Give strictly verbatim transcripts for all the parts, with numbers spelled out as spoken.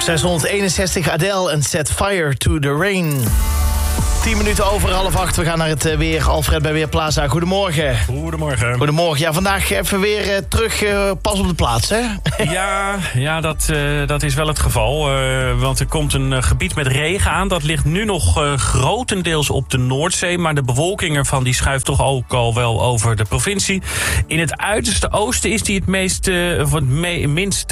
zeshonderdeenenzestig, Adele en Set Fire to the Rain. tien minuten over half acht. We gaan naar het weer. Alfred bij Weerplaza. Goedemorgen. Goedemorgen. Goedemorgen. Ja, vandaag even weer uh, terug uh, pas op de plaats, hè? Ja, ja dat, uh, dat is wel het geval. Uh, want er komt een uh, gebied met regen aan. Dat ligt nu nog uh, grotendeels op de Noordzee. Maar de bewolking ervan die schuift toch ook al wel over de provincie. In het uiterste oosten is die het, meest, uh, of het me- minst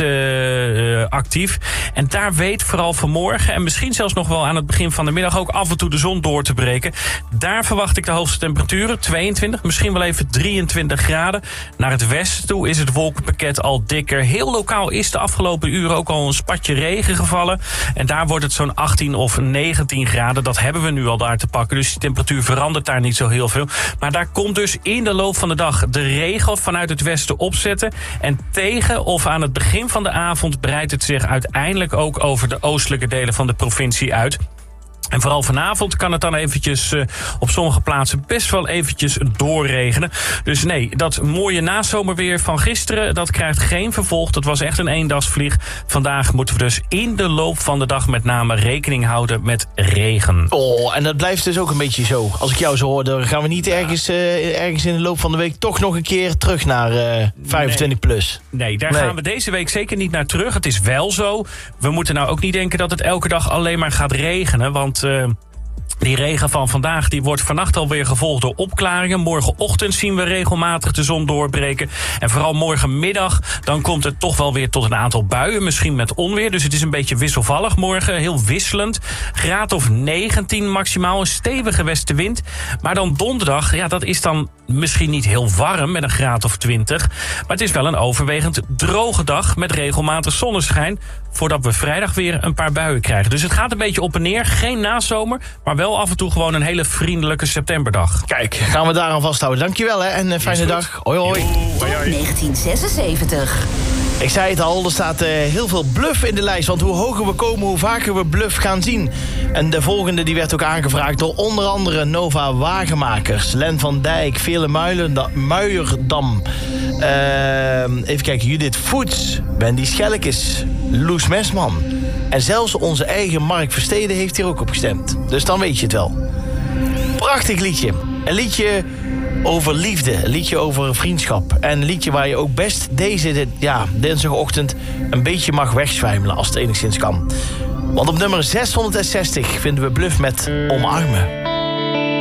uh, actief. En daar weet vooral vanmorgen en misschien zelfs nog wel aan het begin van de middag ook af en toe de zon door te breken. Daar verwacht ik de hoogste temperaturen, tweeëntwintig, misschien wel even drieëntwintig graden. Naar het westen toe is het wolkenpakket al dikker. Heel lokaal is de afgelopen uren ook al een spatje regen gevallen. En daar wordt het zo'n achttien of negentien graden. Dat hebben we nu al daar te pakken. Dus de temperatuur verandert daar niet zo heel veel. Maar daar komt dus in de loop van de dag de regen vanuit het westen opzetten. En tegen of aan het begin van de avond breidt het zich uiteindelijk ook over de oostelijke delen van de provincie uit. En vooral vanavond kan het dan eventjes uh, op sommige plaatsen best wel eventjes doorregenen. Dus nee, dat mooie nazomerweer van gisteren, dat krijgt geen vervolg. Dat was echt een eendagsvlieg. Vandaag moeten we dus in de loop van de dag met name rekening houden met regen. Oh, en dat blijft dus ook een beetje zo. Als ik jou zo hoor, dan gaan we niet ergens, uh, ergens in de loop van de week toch nog een keer terug naar uh, vijfentwintig plus. Nee, daar nee. gaan we deze week zeker niet naar terug. Het is wel zo. We moeten nou ook niet denken dat het elke dag alleen maar gaat regenen, want Uh, die regen van vandaag die wordt vannacht alweer gevolgd door opklaringen. Morgenochtend zien we regelmatig de zon doorbreken. En vooral morgenmiddag dan komt het toch wel weer tot een aantal buien. Misschien met onweer. Dus het is een beetje wisselvallig morgen. Heel wisselend. Graad of negentien maximaal. Een stevige westenwind. Maar dan donderdag, ja, dat is dan misschien niet heel warm met een graad of twintig. Maar het is wel een overwegend droge dag met regelmatig zonneschijn. Voordat we vrijdag weer een paar buien krijgen. Dus het gaat een beetje op en neer. Geen nazomer, maar wel af en toe gewoon een hele vriendelijke septemberdag. Kijk, gaan we daar aan vasthouden. Dankjewel hè en een fijne dag. Hoi hoi. Top negentien zesenzeventig. Ik zei het al, er staat uh, heel veel bluff in de lijst. Want hoe hoger we komen, hoe vaker we bluff gaan zien. En de volgende die werd ook aangevraagd door onder andere Nova Wagenmakers, Len van Dijk, Vele Muierdam. Uh, even kijken, Judith Voets, Wendy Schelkes, Loes Mesman. En zelfs onze eigen Mark Versteden heeft hier ook op gestemd. Dus dan weet je het wel. Prachtig liedje. Een liedje over liefde, een liedje over vriendschap. En een liedje waar je ook best deze ja, dinsdagochtend een beetje mag wegzwijmelen als het enigszins kan. Want op nummer zeshonderdzestig vinden we Bluff met Omarmen.